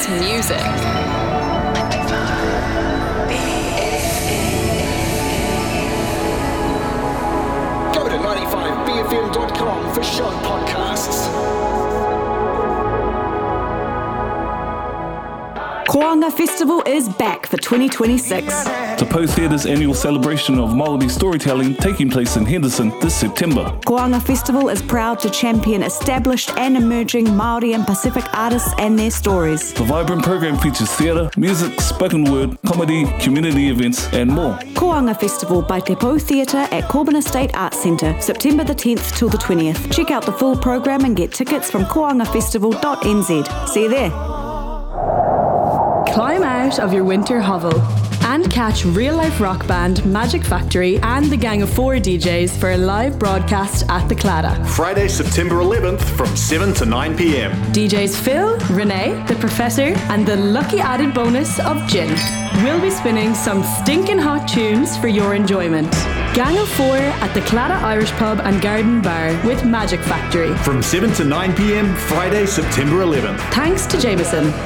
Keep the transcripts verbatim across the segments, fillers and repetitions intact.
best music. Go to ninety-five B F M dot com for show podcasts. Koanga Festival is back for twenty twenty-six. Tapo Theatre's annual celebration of Māori storytelling taking place in Henderson this September. Koanga Festival is proud to champion established and emerging Māori and Pacific artists and their stories. The vibrant program features theatre, music, spoken word, comedy, community events and more. Koanga Festival by Te Pou Theatre at Corbin Estate Arts Centre, September the tenth till the twentieth. Check out the full program and get tickets from koanga festival dot n z. See you there. Climb out of your winter hovel and catch real-life rock band Magic Factory and the Gang of Four D Js for a live broadcast at the Claddagh. Friday, September eleventh from seven to nine p.m. D Js Phil, Renee, The Professor and the lucky added bonus of Gin. We'll be spinning some stinking hot tunes for your enjoyment. Gang of Four at the Claddagh Irish Pub and Garden Bar with Magic Factory. From seven to nine p.m. Friday, September eleventh. Thanks to Jameson.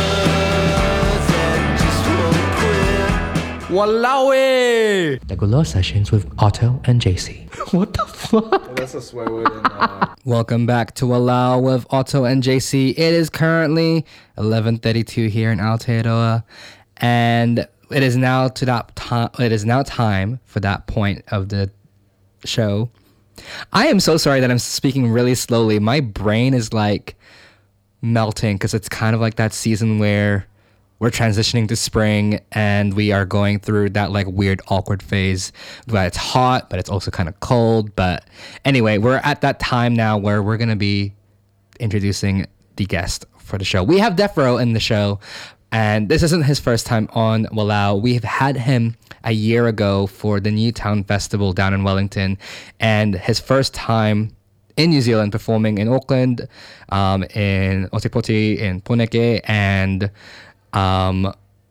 Wallawi! The Gula Sessions with Otto and J C. What the fuck? That's a swear word. In, uh... Welcome back to Walao with Otto and J C. It is currently eleven thirty-two here in Aotearoa, and it is now to that time. It is now time for that point of the show. I am so sorry that I'm speaking really slowly. My brain is like melting because it's kind of like that season where we're transitioning to spring and we are going through that like weird awkward phase where it's hot, but it's also kind of cold. But anyway, we're at that time now where we're going to be introducing the guest for the show. We have Defro in the show, and this isn't his first time on Walao. We've had him a year ago for the Newtown Festival down in Wellington, and his first time in New Zealand performing in Auckland, um, in Otepoti, in Poneke, and Um,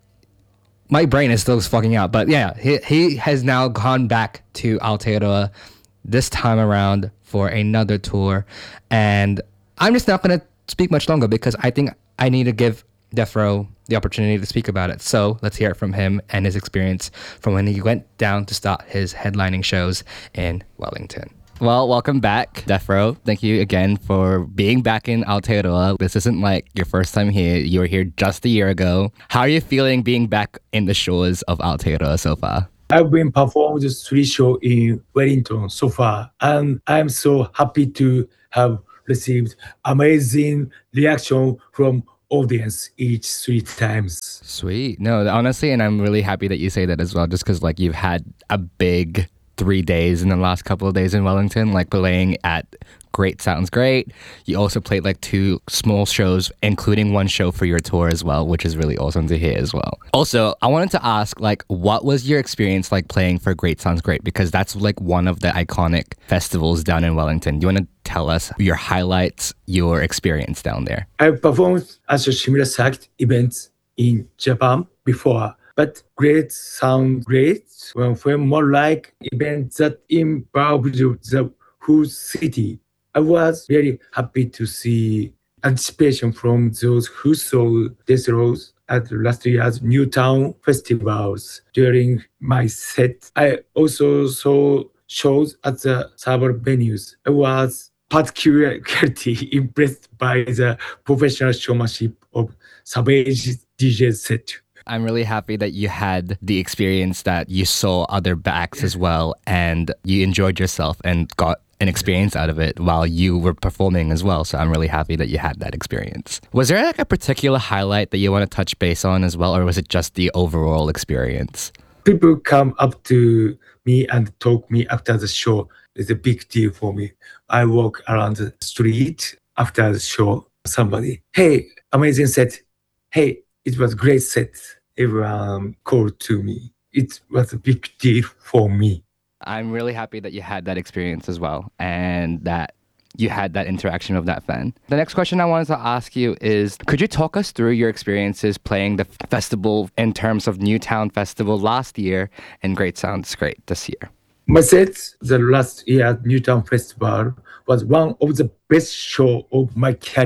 my brain is still fucking out, but yeah, he he has now gone back to Aotearoa this time around for another tour, and I'm just not gonna speak much longer because I think I need to give Defro the opportunity to speak about it. So let's hear it from him and his experience from when he went down to start his headlining shows in Wellington. Well, welcome back, Defro. Thank you again for being back in Aotearoa. This isn't like your first time here. You were here just a year ago. How are you feeling being back in the shores of Aotearoa so far? I've been performed three shows in Wellington so far, and I'm so happy to have received amazing reaction from audience each three times. Sweet. No, honestly, and I'm really happy that you say that as well, just because like you've had a big three days in the last couple of days in Wellington, like playing at Great Sounds Great. You also played like two small shows, including one show for your tour as well, which is really awesome to hear as well. Also, I wanted to ask, like, what was your experience like playing for Great Sounds Great? Because that's like one of the iconic festivals down in Wellington. Do you want to tell us your highlights, your experience down there? I performed at a similar circuit events in Japan before, but Great Sound Great well, felt more like events that involved the whole city. I was very happy to see anticipation from those who saw Death Rows at last year's Newtown festivals. During my set, I also saw shows at the several venues. I was particularly impressed by the professional showmanship of Savage D J set. I'm really happy that you had the experience that you saw other acts as well, and you enjoyed yourself and got an experience out of it while you were performing as well. So I'm really happy that you had that experience. Was there like a particular highlight that you want to touch base on as well, or was it just the overall experience? People come up to me and talk me after the show. It's a big deal for me. I walk around the street after the show. Somebody, hey, amazing set. Hey, it was a great set. Everyone called to me. It was a big deal for me. I'm really happy that you had that experience as well, and that you had that interaction of that fan. The next question I wanted to ask you is, could you talk us through your experiences playing the festival in terms of Newtown Festival last year and Great Sounds Great this year? My set, the last year Newtown Festival, was one of the best shows of my career.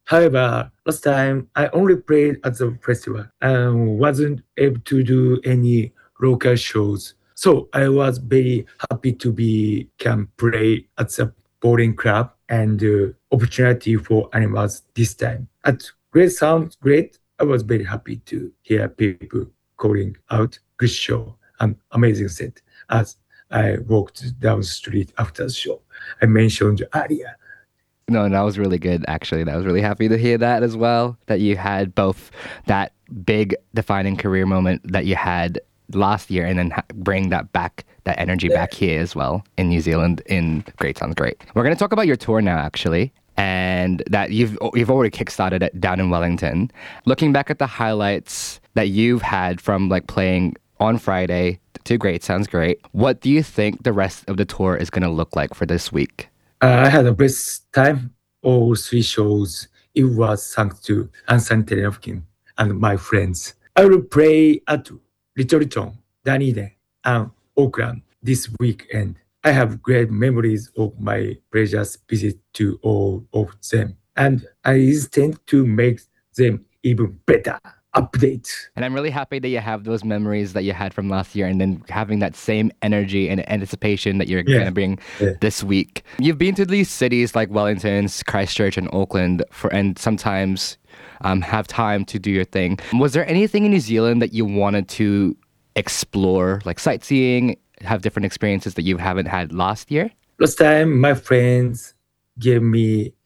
However, last time I only played at the festival and wasn't able to do any local shows. So I was very happy to be can play at the bowling club and uh, opportunity for animals this time. At Great Sounds Great, I was very happy to hear people calling out good show and amazing set as I walked down the street after the show. I mentioned earlier. No, that was really good, actually. I was really happy to hear that as well, that you had both that big defining career moment that you had last year and then ha- bring that back, that energy yeah. back here as well in New Zealand in Great Sounds Great. We're going to talk about your tour now, actually, and that you've you've already kickstarted it down in Wellington. Looking back at the highlights that you've had from like playing on Friday to Great Sounds Great, what do you think the rest of the tour is going to look like for this week? Uh, I had the best time. All three shows, it was thanks to Ansanity Napkin and my friends. I will play at Lyttelton, Dunedin, and Auckland this weekend. I have great memories of my previous visit to all of them, and I intend to make them even better. Update. And I'm really happy that you have those memories that you had from last year and then having that same energy and anticipation that you're yeah. going to bring yeah. this week. You've been to these cities like Wellington, Christchurch, and Auckland for, and sometimes um, have time to do your thing. Was there anything in New Zealand that you wanted to explore, like sightseeing, have different experiences that you haven't had last year? Last time, my friends gave me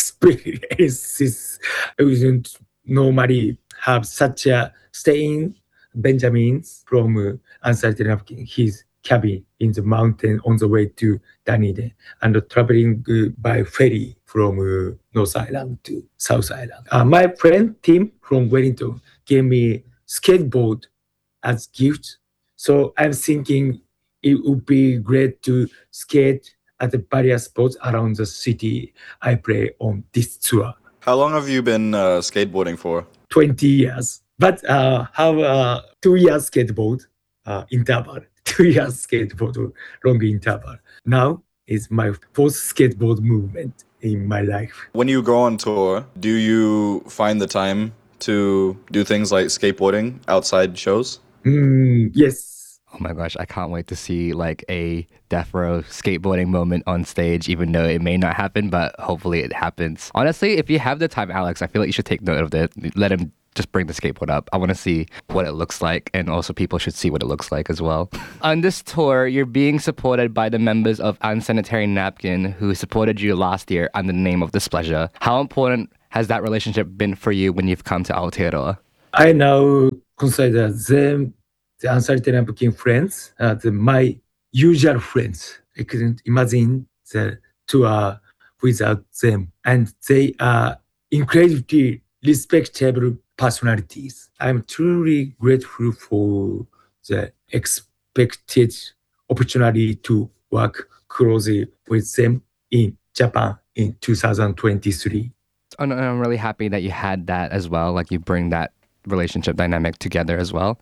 experiences I wasn't normally have such a staying Benjamin's from uh, Ansanity Napkin, his cabin in the mountain on the way to Dunedin, and uh, traveling uh, by ferry from uh, North Island to South Island. Uh, my friend Tim from Wellington gave me skateboard as gift, so I'm thinking it would be great to skate at the various spots around the city I play on this tour. How long have you been uh, skateboarding for? twenty years, but uh, have a two years skateboard uh, interval, two years skateboard long interval. Now is my fourth skateboard movement in my life. When you go on tour, do you find the time to do things like skateboarding outside shows? Mm, yes. Oh my gosh, I can't wait to see like a Death Row skateboarding moment on stage, even though it may not happen, but hopefully it happens. Honestly, if you have the time, Alex, I feel like you should take note of it. Let him just bring the skateboard up. I want to see what it looks like, and also people should see what it looks like as well. On this tour, you're being supported by the members of Unsanitary Napkin, who supported you last year under the name of Displeasure. How important has that relationship been for you when you've come to Aotearoa? I now consider them the Ansanity Napkin friends, uh, the, my usual friends. I couldn't imagine the tour without them. And they are incredibly respectable personalities. I'm truly grateful for the expected opportunity to work closely with them in Japan in two thousand twenty-three. And I'm really happy that you had that as well. Like you bring that relationship dynamic together as well,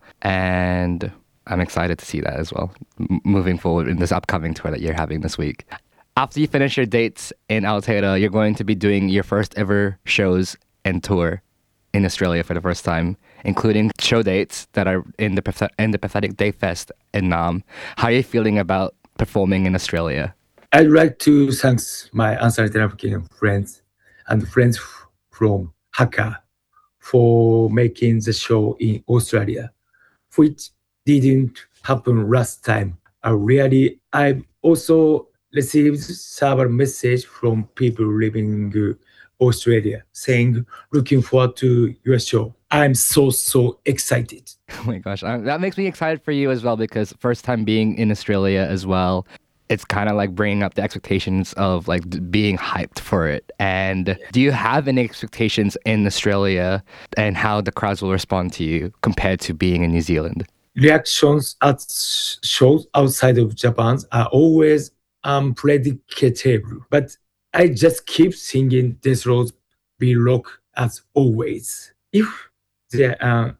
and I'm excited to see that as well m- moving forward in this upcoming tour that you're having this week. After you finish your dates in Aotearoa, you're going to be doing your first ever shows and tour in Australia for the first time, including show dates that are in the in the Pathetic Day Fest in Nam. How are you feeling about performing in Australia? I'd like to thank my Ansanity Napkin friends and friends f- from Haka for making the show in Australia, which didn't happen last time. I really, I've also received several messages from people living in Australia saying, looking forward to your show. I'm so, so excited. Oh my gosh, I, that makes me excited for you as well, because first time being in Australia as well. It's kind of like bringing up the expectations of like d- being hyped for it. And do you have any expectations in Australia and how the crowds will respond to you compared to being in New Zealand? Reactions at shows outside of Japan are always unpredictable, but I just keep singing Death Row's Be Rock as always. If there are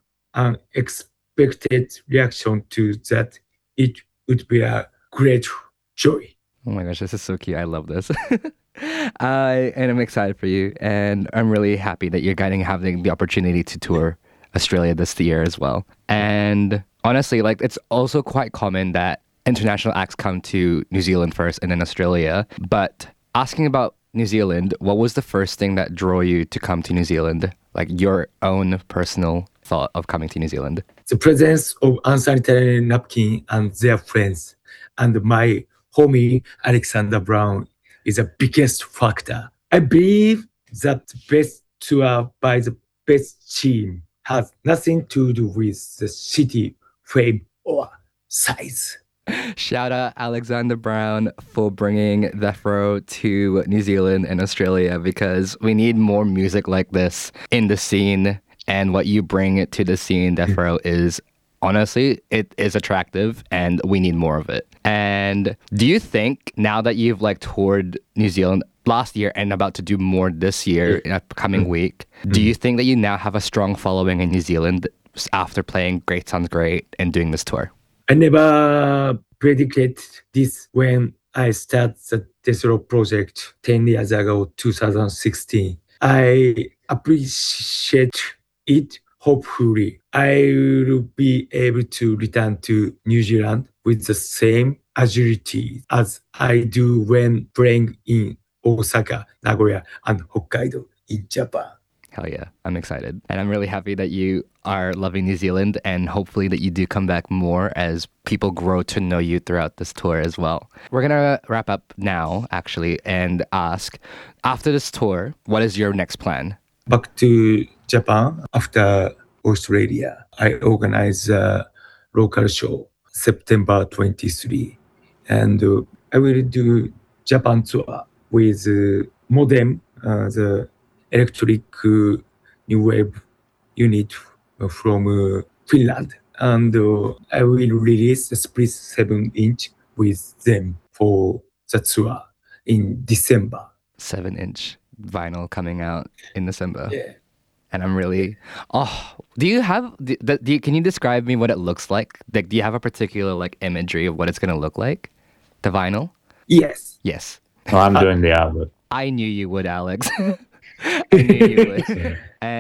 unexpected reaction to that, it would be a great joy. Oh my gosh, this is so cute. I love this. I and I'm excited for you, and I'm really happy that you're getting having the opportunity to tour Australia this year as well. And honestly, like it's also quite common that international acts come to New Zealand first and then Australia. But asking about New Zealand, what was the first thing that drew you to come to New Zealand? Like your own personal thought of coming to New Zealand? The presence of unsanitary napkin and their friends, and my homie Alexander Brown is the biggest factor. I believe that the best tour by the best team has nothing to do with the city, fame, or size. Shout out Alexander Brown for bringing Death Row to New Zealand and Australia, because we need more music like this in the scene. And what you bring to the scene, Death Row, is honestly, it is attractive and we need more of it. And do you think now that you've like toured New Zealand last year and about to do more this year in a coming week, do you think that you now have a strong following in New Zealand after playing Great Sounds Great and doing this tour? I never predicted this when I started the Death Row project ten years ago, two thousand sixteen. I appreciate it. Hopefully, I will be able to return to New Zealand with the same agility as I do when playing in Osaka, Nagoya, and Hokkaido in Japan. Hell yeah, I'm excited. And I'm really happy that you are loving New Zealand, and hopefully that you do come back more as people grow to know you throughout this tour as well. We're going to wrap up now, actually, and ask, after this tour, what is your next plan? Back to Japan after Australia. I organize a local show September twenty-third, and uh, I will do Japan tour with uh, Modem, uh, the electric uh, new wave unit from uh, Finland, and uh, I will release a split seven inch with them for the tour in December. Seven inch vinyl coming out in December. Yeah. And I'm really, oh, do you have, do, do you, can you describe me what it looks like? Like, do you have a particular like imagery of what it's going to look like? The vinyl? Yes. Yes. Oh, I'm doing the album. I knew you would, Alex. I knew you would.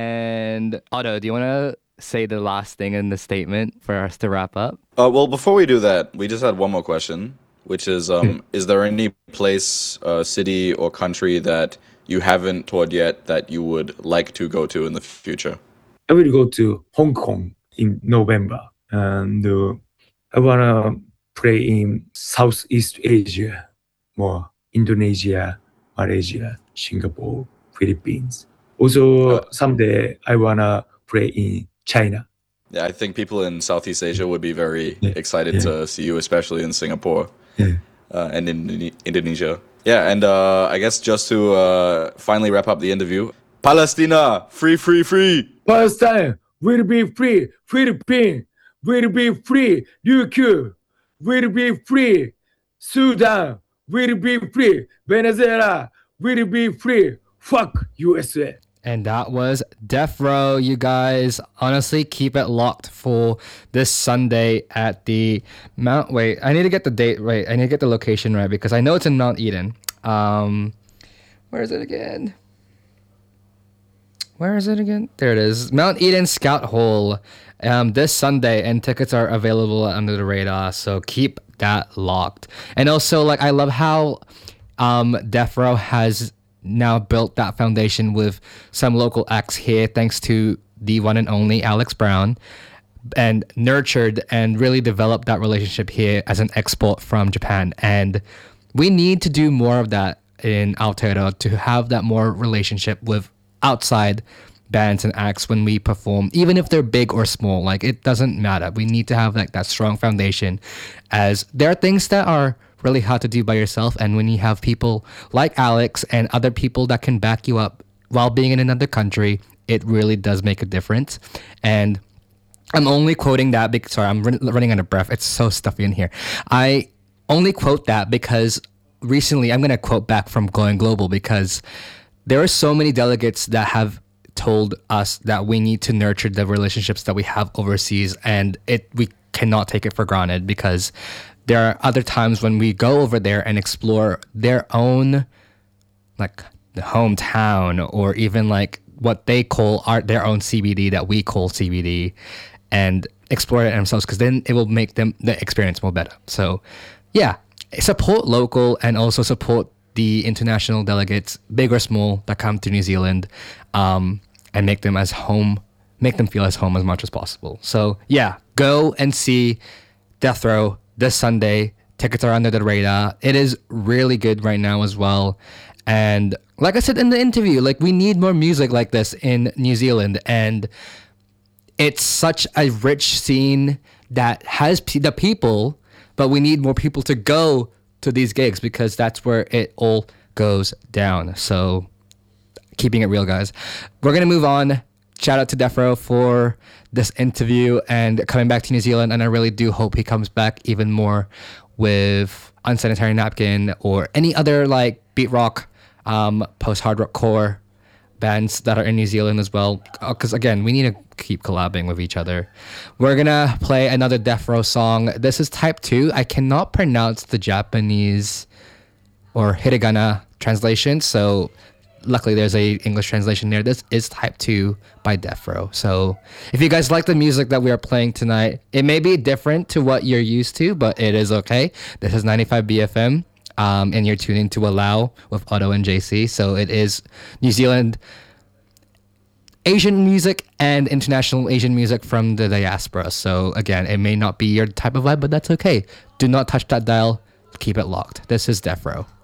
And Otto, do you want to say the last thing in the statement for us to wrap up? Uh, well, before we do that, we just had one more question, which is, um, is there any place, uh, city, or country that you haven't toured yet that you would like to go to in the future? I will go to Hong Kong in November, and uh, I want to play in Southeast Asia, more Indonesia, Malaysia, Singapore, Philippines. Also, Uh, someday I want to play in China. Yeah, I think people in Southeast Asia would be very Yeah, excited yeah. to see you, especially in Singapore Yeah. uh, and in Indonesia. Yeah, and uh, I guess just to uh, finally wrap up the interview, Palestina, free, free, free. Palestine will be free. Philippines will be free. U K will be free. Sudan will be free. Venezuela will be free. Fuck U S A. And that was Death Row, you guys. Honestly, keep it locked for this Sunday at the Mount... Wait, I need to get the date right. I need to get the location right because I know it's in Mount Eden. Um, where is it again? Where is it again? There it is. Mount Eden Scout Hall um, this Sunday, and tickets are available under the radar, so keep that locked. And also, like, I love how um, Death Row has now built that foundation with some local acts here, thanks to the one and only Alex Brown, and nurtured and really developed that relationship here as an export from Japan. And we need to do more of that in Aotearoa, to have that more relationship with outside bands and acts when we perform, even if they're big or small. Like, it doesn't matter. We need to have like that strong foundation, as there are things that are really hard to do by yourself, and when you have people like Alex and other people that can back you up while being in another country, it really does make a difference. And I'm only quoting that because, sorry, I'm run- running out of breath. It's so stuffy in here. I only quote that because recently, I'm going to quote back from Going Global, because there are so many delegates that have told us that we need to nurture the relationships that we have overseas, and it we cannot take it for granted, because there are other times when we go over there and explore their own like the hometown, or even like what they call our, their own C B D that we call C B D, and explore it themselves, because then it will make them the experience more better. So yeah, support local and also support the international delegates, big or small, that come to New Zealand, um, and make them as home, make them feel as home as much as possible. So yeah, go and see Death Row this Sunday. Tickets are under the radar. It is really good right now as well. And like I said in the interview, like we need more music like this in New Zealand, and it's such a rich scene that has p- the people, but we need more people to go to these gigs, because that's where it all goes down. So keeping it real, guys. We're going to move on. Shout out to Death Row for this interview and coming back to New Zealand. And I really do hope he comes back even more with Unsanitary Napkin or any other like beat rock, um, post-hard rock core bands that are in New Zealand as well. Because again, we need to keep collabing with each other. We're gonna play another Death Row song. This is Type two. I cannot pronounce the Japanese or hiragana translation, so luckily there's a English translation there. This is Type two by Death Row. So if you guys like the music that we are playing tonight, it may be different to what you're used to, but it is okay. This is ninety-five B F M. Um, and you're tuning to Allow with Otto and J C. So it is New Zealand Asian music and international Asian music from the diaspora. So again, it may not be your type of vibe, but that's okay. Do not touch that dial. Keep it locked. This is Death Row.